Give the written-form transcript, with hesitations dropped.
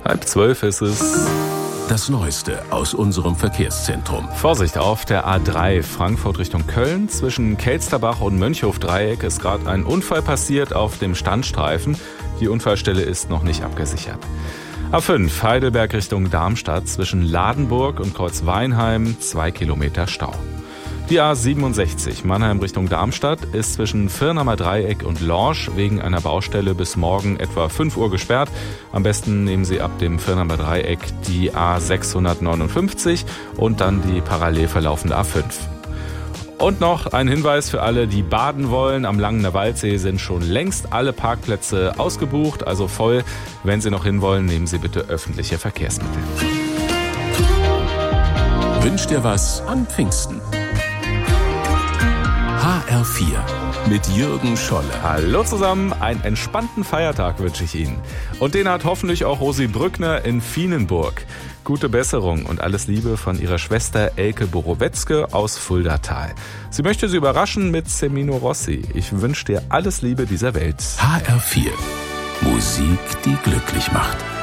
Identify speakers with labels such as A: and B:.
A: 11:30 ist es.
B: Das Neueste aus unserem Verkehrszentrum.
A: Vorsicht auf der A3 Frankfurt Richtung Köln. Zwischen Kelsterbach und Mönchhof-Dreieck ist gerade ein Unfall passiert auf dem Standstreifen. Die Unfallstelle ist noch nicht abgesichert. A5 Heidelberg Richtung Darmstadt. Zwischen Ladenburg und Kreuzweinheim 2 Kilometer Stau. Die A67 Mannheim Richtung Darmstadt ist zwischen Firnheimer Dreieck und Lorsch wegen einer Baustelle bis morgen etwa 5 Uhr gesperrt. Am besten nehmen Sie ab dem Firnheimer Dreieck die A659 und dann die parallel verlaufende A5. Und noch ein Hinweis für alle, die baden wollen. Am Langener Waldsee sind schon längst alle Parkplätze ausgebucht, also voll. Wenn Sie noch hinwollen, nehmen Sie bitte öffentliche Verkehrsmittel.
B: Wünsch dir was an Pfingsten. HR4 mit Jürgen Scholle.
A: Hallo zusammen, einen entspannten Feiertag wünsche ich Ihnen. Und den hat hoffentlich auch Rosi Brückner in Vienenburg. Gute Besserung und alles Liebe von ihrer Schwester Elke Borowetzke aus Fuldatal. Sie möchte Sie überraschen mit Semino Rossi. Ich wünsche dir alles Liebe dieser Welt.
B: HR4. Musik, die glücklich macht.